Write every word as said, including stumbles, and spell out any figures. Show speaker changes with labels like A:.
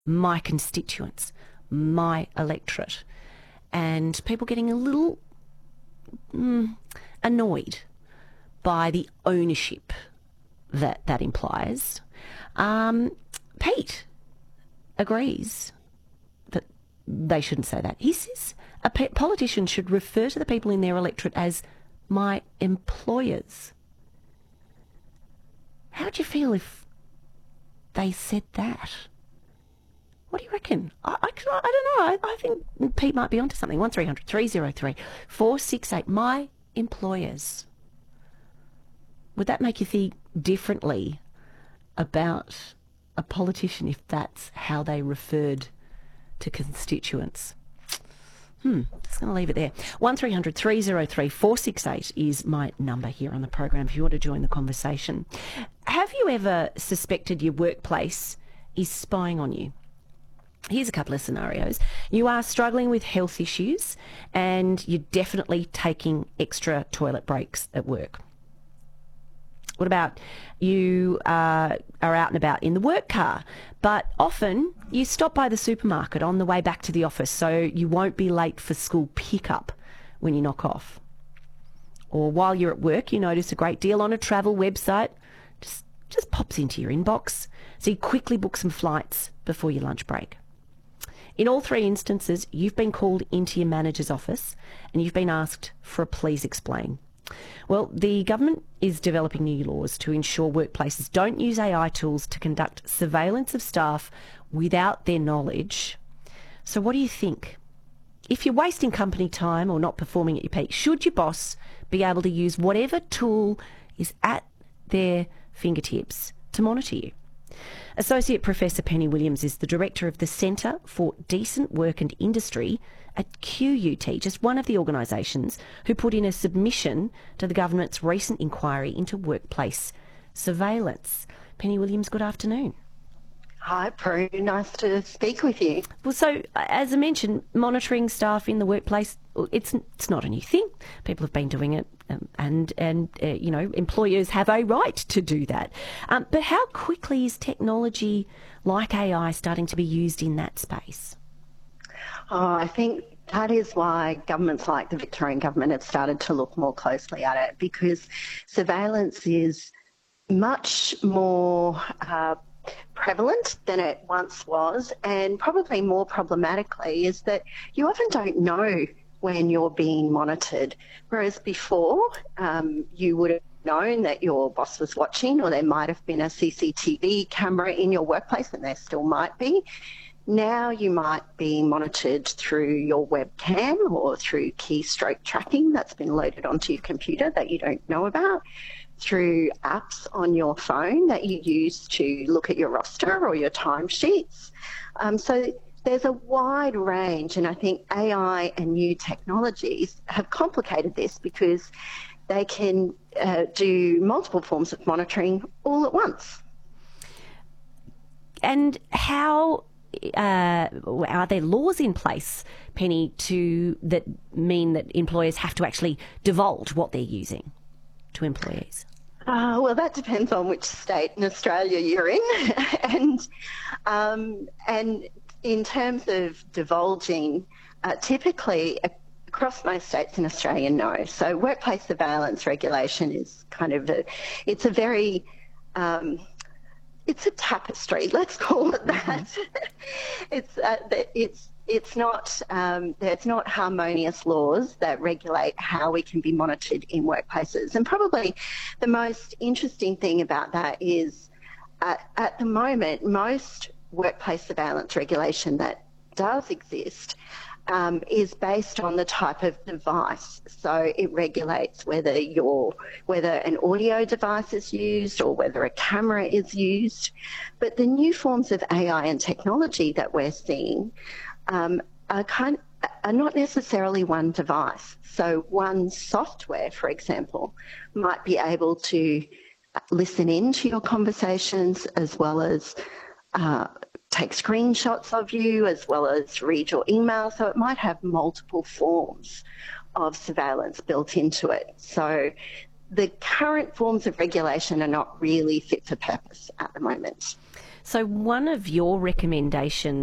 A: my constituents, my electorate, and people getting a little mm, annoyed by the ownership that that implies. Um, Pete agrees that they shouldn't say that. He says a politician should refer to the people in their electorate as my employers. How would you feel if they said that? What do you reckon? I, I, I don't know. I, I think Pete might be onto something. one three hundred three oh three four six eight. My employers. Would that make you think differently about a politician if that's how they referred to constituents? Hmm, just going to leave it there. one three hundred three oh three four six eight is my number here on the program if you want to join the conversation. Have you ever suspected your workplace is spying on you? Here's a couple of scenarios. You are struggling with health issues and you're definitely taking extra toilet breaks at work. What about you uh, are out and about in the work car, but often you stop by the supermarket on the way back to the office so you won't be late for school pickup when you knock off. Or while you're at work, you notice a great deal on a travel website, just, just pops into your inbox, so you quickly book some flights before your lunch break. In all three instances, you've been called into your manager's office and you've been asked for a please explain. Well, the government is developing new laws to ensure workplaces don't use A I tools to conduct surveillance of staff without their knowledge. So what do you think? If you're wasting company time or not performing at your peak, should your boss be able to use whatever tool is at their fingertips to monitor you? Associate Professor Penny Williams is the Director of the Centre for Decent Work and Industry at Q U T, just one of the organisations who put in a submission to the government's recent inquiry into workplace surveillance. Penny Williams, good afternoon.
B: Hi, Prue. Nice to speak with you.
A: Well, so as I mentioned, monitoring staff in the workplace, it's it's not a new thing. People have been doing it, um, and and uh, you know, employers have a right to do that. Um, but how quickly is technology like A I starting to be used in that space?
B: Oh, I think that is why governments like the Victorian government have started to look more closely at it, because surveillance is much more uh, prevalent than it once was, and probably more problematically is that you often don't know when you're being monitored, whereas before um, you would have known that your boss was watching, or there might have been a C C T V camera in your workplace, and there still might be. Now you might be monitored through your webcam or through keystroke tracking that's been loaded onto your computer that you don't know about, through apps on your phone that you use to look at your roster or your timesheets. Um, so there's a wide range, and I think A I and new technologies have complicated this because they can uh, do multiple forms of monitoring all at once.
A: And how uh, are there laws in place, Penny, to that mean that employers have to actually divulge what they're using to employees?
B: Uh, well, that depends on which state in Australia you're in. and um, and in terms of divulging, uh, typically across most states in Australia, no. So workplace surveillance regulation is kind of a, it's a very, um, it's a tapestry, let's call it that. Mm-hmm. it's, uh, it's, It's not, um, there's not harmonious laws that regulate how we can be monitored in workplaces. And probably the most interesting thing about that is uh, at the moment, most workplace surveillance regulation that does exist um, is based on the type of device. So it regulates whether you're, whether an audio device is used or whether a camera is used. But the new forms of A I and technology that we're seeing Um, are, kind, are not necessarily one device. So one software, for example, might be able to listen in to your conversations as well as uh, take screenshots of you, as well as read your email. So it might have multiple forms of surveillance built into it. So the current forms of regulation are not really fit for purpose at the moment.
A: So one of your recommendations